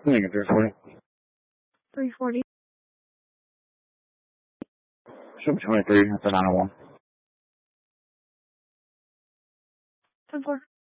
Let me get 340. 340. Should be 23. That's a 901. 10-4.